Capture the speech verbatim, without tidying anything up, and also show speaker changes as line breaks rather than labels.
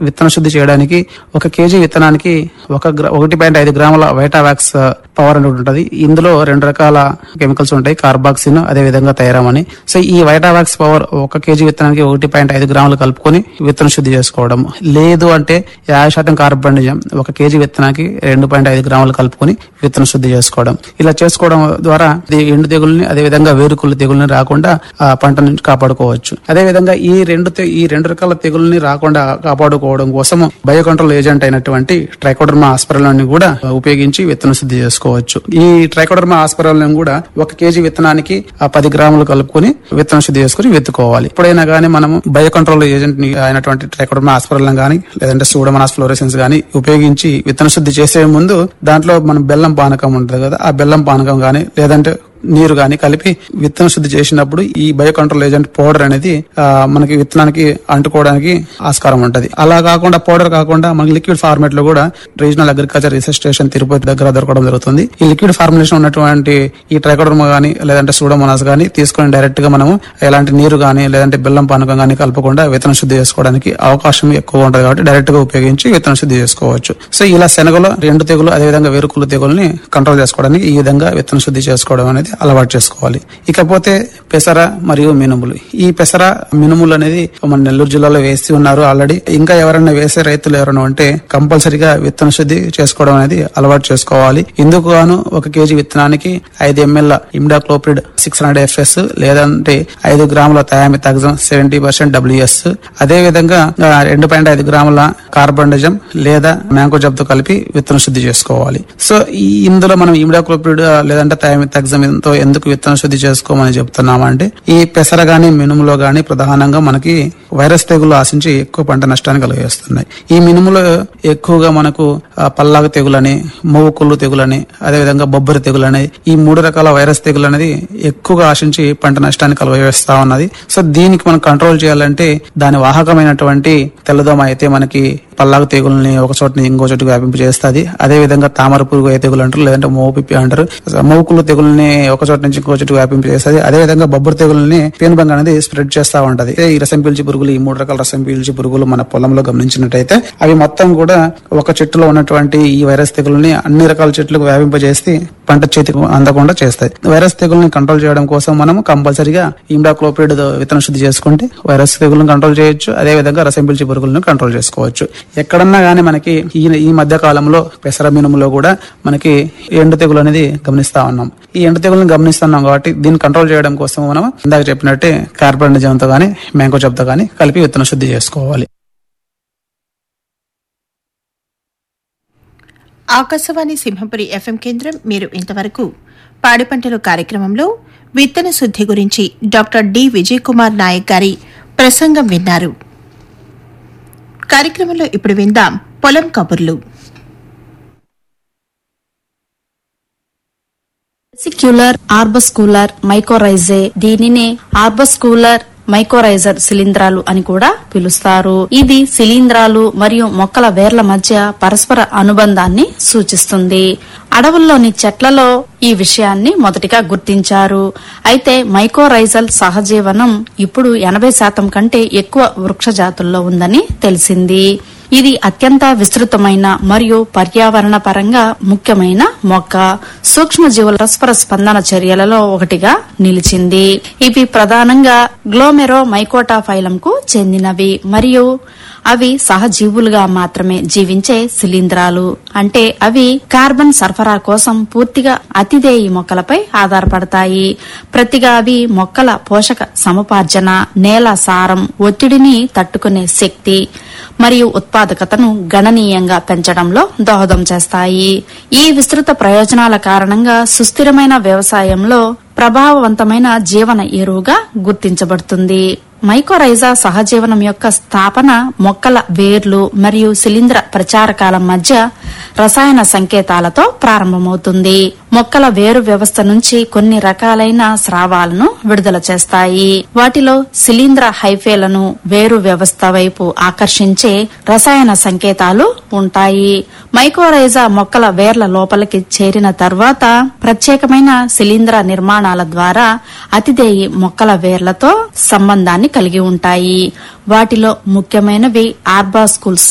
విత్తన శుద్ధి చేయడానికి ఒక కేజీ విత్తనానికి ఒక ఒకటి పాయింట్ ఐదు గ్రాముల వైటావాక్స్ పవర్ అనేది ఉంటుంది. ఇందులో రెండు రకాల కెమికల్స్ ఉంటాయి, కార్బాక్సిన్ అదే విధంగా థైరామ్. సో ఈ వైటావాక్స్ పవర్ ఒక కేజీ విత్తనానికి ఒకటి పాయింట్ ఐదు గ్రాములు కలుపుకొని విత్తన శుద్ధి చేసుకోవడం. లేదు అంటే యాభై శాతం కార్బనిజం ఒక కేజీ విత్తనానికి రెండు పాయింట్ ఐదు గ్రాములు కలుపుకొని విత్తన శుద్ధి చేసుకోవడం. ఇలా చేసుకోవడం ద్వారా ఎండు తెగుల్ని అదే విధంగా వేరుకుళ్ళు తెగుల్ని రాకుండా ఆ పంట నుంచి కాపాడుకోవచ్చు. అదే విధంగా ఈ రెండు ఈ రెండు రకాల తెగుల్ని రాకుండా కాపాడుకోవడం కోసం బయో కంట్రోల్ ఏజెంట్ అయినటువంటి ట్రైకోడర్మా ఆస్పరల్ని కూడా ఉపయోగించి విత్తన శుద్ధి చేసుకోవచ్చు. ఈ ట్రైకోడర్మా ఆస్పరల్ని కూడా ఒక కేజీ విత్తనానికి పది గ్రాములు కలుపుకొని విత్తన శుద్ధి చేసుకుని విత్తుకోవాలి. ఎప్పుడైనా గానీ మనము బయో కంట్రోల్ ఏజెంట్ అయినటువంటి ట్రైకోడర్మా ఆస్పరల్ని గానీ లేదంటే సూడోమోనాస్ ఫ్లోరెసెన్స్ గానీ ఉపయోగించి విత్తన శుద్ధి చేసే ముందు దాంట్లో మనం బెల్లం పానకం ఉంటుంది కదా, ఆ బెల్లం పానకం గానీ లేదంటే నీరు గాని కలిపి విత్తన శుద్ధి చేసినప్పుడు ఈ బయో కంట్రోల్ ఏజెంట్ పౌడర్ అనేది ఆ, మనకి విత్తనానికి అంటుకోవడానికి ఆస్కారం ఉంటది. అలా కాకుండా పౌడర్ కాకుండా మనకి లిక్విడ్ ఫార్మేట్ లో కూడా regional agriculture research station Tirupati దగ్గర దొరకడం జరుగుతుంది. ఈ లిక్విడ్ ఫార్ములేషన్ ఉన్నటువంటి ఈ ట్రైకోడర్మా గానీ లేదంటే సూడోమోనాస్ గానీ తీసుకొని డైరెక్ట్ గా మనము ఎలాంటి నీరు గానీ లేదంటే బెల్లం పానకం గానీ కలపకుండా విత్తన శుద్ధి చేసుకోవడానికి అవకాశం ఎక్కువ ఉంటది కాబట్టి డైరెక్ట్ గా ఉపయోగించి విత్తన శుద్ధి చేసుకోవచ్చు. సో ఇలా శనగలో రెండు తెగులు అదేవిధంగా వేరుకుళ్ళు తెగుల్ని కంట్రోల్ చేసుకోవడానికి ఈ విధంగా విత్తన శుద్ధి చేసుకోవడం అనేది అలవాటు చేసుకోవాలి. ఇకపోతే పెసర మరియు మినుములు. ఈ పెసర మినుములు అనేది మన నెల్లూరు జిల్లాలో వేసి ఉన్నారు ఆల్రెడీ. ఇంకా ఎవరైనా వేసే రైతులు ఎవరైనా ఉంటే కంపల్సరీగా విత్తన శుద్ధి చేసుకోవడం అనేది అలవాటు చేసుకోవాలి. ఇందుకు గాను ఒక కేజీ విత్తనానికి ఐదు ML imidacloprid six hundred FS లేదంటే ఐదు గ్రాముల థయామిథాక్సమ్ సెవెంటీ పర్సెంట్ డబ్ల్యూఎస్ అదే విధంగా రెండు పాయింట్ ఐదు గ్రాముల కార్బండజం లేదా మ్యాంకోజబ్ తో కలిపి విత్తన శుద్ధి చేసుకోవాలి. సో ఈ ఇందులో మనం ఇమిడాక్లోప్రిడ్ లేదంటే థయామిథాక్సమ్ తో ఎందుకు విత్తన శుద్ధి చేసుకోమని చెప్తున్నామంటే ఈ పెసర గాని మినుములో గాని ప్రధానంగా మనకి వైరస్ తెగులు ఆశించి ఎక్కువ పంట నష్టాన్ని కలిగిస్తున్నాయి. ఈ మినుములో ఎక్కువగా మనకు పల్లాగు తెగులని, మొవ్వు కుళ్ళు తెగులని, అదేవిధంగా బొబ్బరి తెగులని ఈ మూడు రకాల వైరస్ తెగులు అనేది ఎక్కువగా ఆశించి పంట నష్టాన్ని కలిగిస్తా ఉన్నది. సో దీనికి మనం కంట్రోల్ చేయాలంటే దాని వాహకమైనటువంటి తెల్లదోమ అయితే మనకి పల్లాగు తెగుల్ని ఒక చోట ఇంకో చోటు వ్యాపింపు చేస్తుంది. అదే విధంగా తామర పురుగు ఏ తెగులు అంటారు లేదంటే మోవు పిప్పి అంటారు. మొవ్వుకుళ్ళు తెగుల్ని ఒక చోట నుంచి ఇంకో చోటు వ్యాపింపు చేస్తుంది. అదే విధంగా బొబ్బరి తెగుల్ని పేనుబంగ అనేది స్ప్రెడ్ చేస్తా ఉంటది. ఈ రసం పీల్చి పురుగులు ఈ మూడు రకాల రసం పీల్చి పురుగులు మన పొలంలో గమనించినట్టయితే అవి మొత్తం కూడా ఒక చెట్టులో ఉన్నటువంటి ఈ వైరస్ తెగుల్ని అన్ని రకాల చెట్లకు వ్యాపింపజేసి పంట చేతికి అందకుండా చేస్తాయి. వైరస్ తెగుల్ని కంట్రోల్ చేయడం కోసం మనం కంపల్సరీగా ఇమిడాక్లోప్రిడ్ విత్తన శుద్ధి చేసుకుంటే వైరస్ తెగులను కంట్రోల్ చేయొచ్చు. అదే విధంగా రసం పీల్చి పురుగులను కంట్రోల్ చేసుకోవచ్చు. ఎక్కడన్నా గానీ మనకి ఈ ఈ మధ్య కాలంలో పెసర మినుములో కూడా మనకి ఎండు తెగులు అనేది గమనిస్తా ఉన్నాం. ఈ ఎండు తెగులను గమనిస్తున్నాం కాబట్టి దీన్ని కంట్రోల్ చేయడం కోసం మనం ఇందాక చెప్పినట్టే కార్బండజంతో గానీ మ్యాంకోజబ్తో గానీ కలిపి విత్తన శుద్ధి చేసుకోవాలి.
ఆకాశవాణి సింహపురి ఎఫ్ఎం కేంద్రం. మీరు ఇంతవరకు పాడి పంటలు కార్యక్రమంలో విత్తన శుద్ధి గురించి డాక్టర్ డి విజయ్ కుమార్ నాయక్ గారి ప్రసంగం విన్నారు. కార్యక్రమంలో ఇప్పుడు విందాం పొలం కబుర్లు.
వెసిక్యులర్ ఆర్బస్కూలర్ మైకోరైజే, దీనినే ఆర్బస్కూలర్ మైకోరైజర్ శిలీంధ్రాలు అని కూడా పిలుస్తారు. ఇది శిలీంధ్రాలు మరియు మొక్కల వేర్ల మధ్య పరస్పర అనుబంధాన్ని సూచిస్తుంది. అడవుల్లోని చెట్లలో ఈ విషయాన్ని మొదటిగా గుర్తించారు. అయితే మైకోరైజల్ సహజీవనం ఇప్పుడు ఎనభై శాతం కంటే ఎక్కువ వృక్ష జాతుల్లో ఉందని తెలిసింది. ఇది అత్యంత విస్తృతమైన మరియు పర్యావరణ పరంగా ముఖ్యమైన మొక్క. సూక్ష్మజీవుల పరస్పర స్పందన చర్యలలో ఒకటిగా నిలిచింది. ఇవి ప్రధానంగా గ్లోమెరో మైకోటా ఫైలం కు చెందినవి మరియు అవి సహజీవులుగా మాత్రమే జీవించే శిలీంధ్రాలు. అంటే అవి కార్బన్ సరఫరా కోసం పూర్తిగా అతిదేయి మొక్కలపై ఆధారపడతాయి. ప్రతిగా అవి మొక్కల పోషక సముపార్జన, నేల సారం, ఒత్తిడిని తట్టుకునే శక్తి మరియు ఉత్పాదకతను గణనీయంగా పెంచడంలో దోహదం చేస్తాయి. ఈ విస్తృత ప్రయోజనాల కారణంగా సుస్థిరమైన వ్యవసాయంలో ప్రభావవంతమైన జీవన ఎరువుగా గుర్తించబడుతుంది. మైకోరైజా సహజీవనం యొక్క స్థాపన మొక్కల వేర్లు మరియు శిలీంధ్ర ప్రచారకాల మధ్య రసాయన సంకేతాలతో ప్రారంభమవుతుంది. మొక్కల వేరు వ్యవస్థ నుంచి కొన్ని రకాలైన స్రావాలను విడుదల చేస్తాయి. వాటిలో శిలీంధ్ర హైఫేలను వేరు వ్యవస్థ వైపు ఆకర్షించే రసాయన సంకేతాలు ఉంటాయి. మైకోరైజా మొక్కల వేర్ల లోపలికి చేరిన తర్వాత ప్రత్యేకమైన శిలీంధ్ర నిర్మాణాల ద్వారా అతిదేయి మొక్కల వేర్లతో సంబంధాన్ని కలిగి ఉంటాయి. వాటిలో ముఖ్యమైనవి ఆర్బాస్కూల్స్